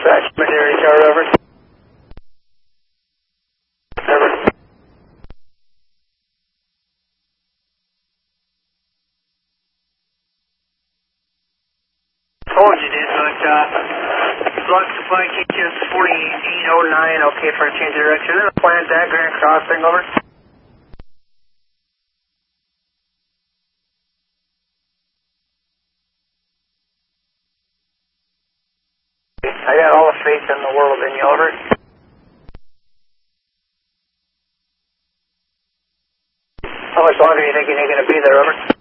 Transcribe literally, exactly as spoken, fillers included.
Dispatch, Missouri Tower, over. Over. Told you, dude, but, uh, block supply K T S forty-eight oh nine, okay for a change of direction. Then a plant at Grand Crossing, over. I got all the faith in the world in you, over. How much longer do you think you're going to be there, over?